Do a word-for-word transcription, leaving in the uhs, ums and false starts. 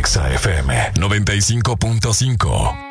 Exa F M noventa y cinco punto cinco.